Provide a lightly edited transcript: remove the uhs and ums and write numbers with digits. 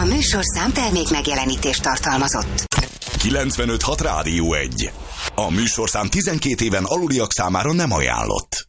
műsorszám termék megjelenítést tartalmazott. 95.6 Rádió 1. A műsorszám 12 éven aluliak számára nem ajánlott.